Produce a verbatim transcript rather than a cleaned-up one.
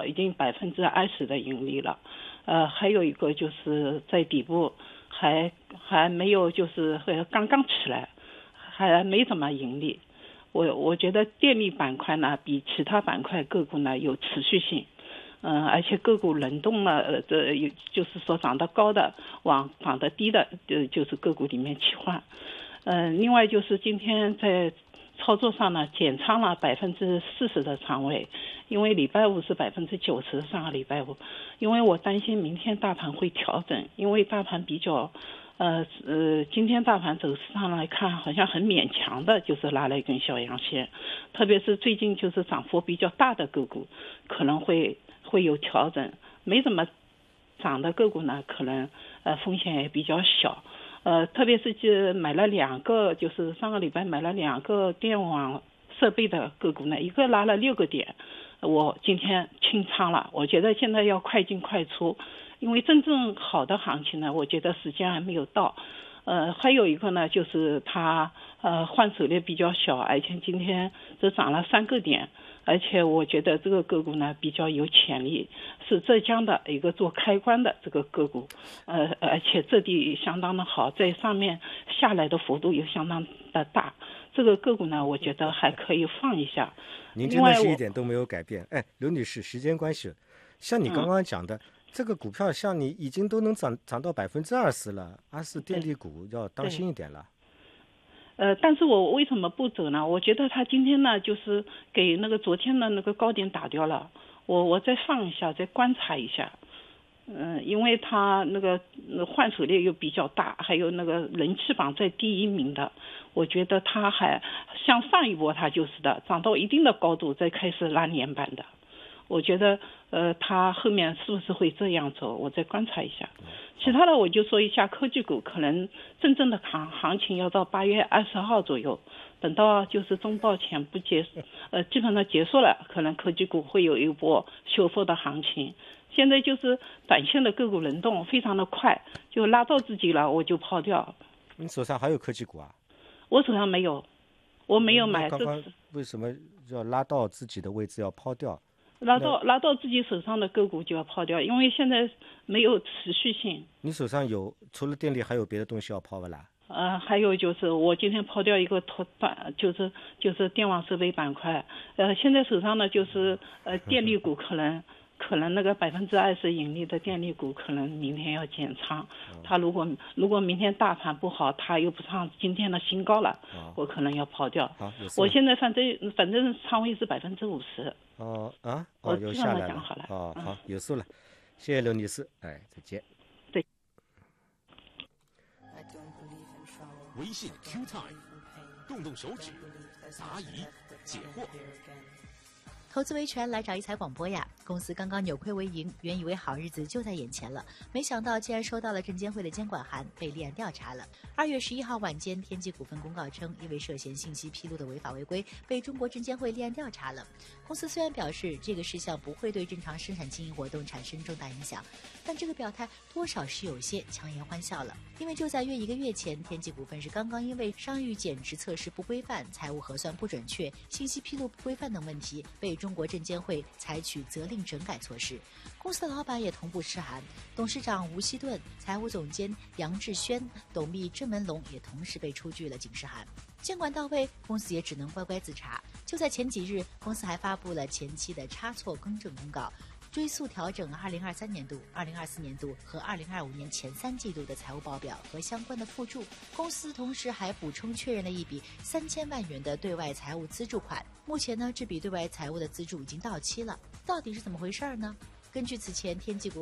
少已经百分之二十的盈利了，呃，还有一个就是在底部还还没有就是刚刚起来，还没怎么盈利。我我觉得电力板块呢比其他板块个股呢有持续性。嗯，而且个股轮动呢，呃，这有就是说涨得高的往涨得低的，呃，就是个股里面切换。嗯、呃，另外就是今天在操作上呢，减仓了百分之四十的仓位，因为礼拜五是百分之九十，上个礼拜五，因为我担心明天大盘会调整，因为大盘比较。呃呃，今天大盘走势上来看，好像很勉强的，就是拉了一根小阳线，特别是最近就是涨幅比较大的个股，可能会会有调整，没怎么涨的个股呢，可能呃风险也比较小，呃，特别是就买了两个，就是上个礼拜买了两个电网设备的个股呢，一个拉了六个点，我今天清仓了，我觉得现在要快进快出。因为真正好的行情呢，我觉得时间还没有到。呃，还有一个呢，就是它呃换手率比较小，而且今天只涨了三个点，而且我觉得这个个股呢比较有潜力，是浙江的一个做开关的这个个股，呃，而且质地相当的好，在上面下来的幅度又相当的大，这个个股呢，我觉得还可以放一下。 您真的是一点都没有改变。哎，刘女士，时间关系，像你刚刚讲的。嗯这个股票像你已经都能涨涨到百分之二十了，二是电力股要当心一点了。 呃，但是我为什么不走呢？我觉得它今天呢，就是给那个昨天的那个高点打掉了，我我再放一下，再观察一下。嗯、呃，因为它那个换手率又比较大，还有那个人气榜在第一名的，我觉得它还像上一波它就是的，涨到一定的高度再开始拉连板的。我觉得，呃，它后面是不是会这样走？我再观察一下。其他的我就说一下科技股，可能真正的行行情要到八月二十号左右，等到就是中报前不结，呃，基本上结束了，可能科技股会有一波修复的行情。现在就是短线的个股轮动非常的快，就拉到自己了我就抛掉。 你手上还有科技股啊？ 我手上没有，我没有买。 刚刚为什么要拉到自己的位置要抛掉？ 拉到拉到自己手上的个股就要抛掉，因为现在没有持续性。 你手上有除了电力还有别的东西要抛不啦？ 呃，还有就是我今天抛掉一个脱板，就是就是电网设备板块。呃，现在手上呢就是呃电力股可能可能那个百分之二十盈利的电力股可能明天要减仓。它如果如果明天大盘不好，它又不上今天的新高了，我可能要抛掉。我现在反正反正仓位是百分之五十。 哦啊， 哦， 有下来了。 好了哦，好，有数了，谢谢刘女士，哎，再见。 对。 微信 Q Time， 动动手指，答疑解惑。 投资维权来找一财广播呀！公司刚刚扭亏为盈，原以为好日子就在眼前了，没想到竟然收到了证监会的监管函，被立案调查了。二月十一号晚间，天际股份公告称，因为涉嫌信息披露的违法违规，被中国证监会立案调查了。公司虽然表示这个事项不会对正常生产经营活动产生重大影响，但这个表态多少是有些强颜欢笑了。因为就在约一个月前，天际股份是刚刚因为商誉减值测试不规范、财务核算不准确、信息披露不规范等问题，被中国证监会采取责令整改措施。公司的老板也同步施函，董事长吴锡顿、财务总监杨志轩、董秘郑文龙也同时被出具了警示函。监管到位，公司也只能乖乖自查。就在前几日，公司还发布了前期的差错更正公告，追溯调整二零二三年度、二零二四年度和二零二五年前三季度的财务报表和相关的附注。公司同时还补充确认了一笔三千万元的对外财务资助款。目前呢，这笔对外财务的资助已经到期了，到底是怎么回事呢？根据此前天际股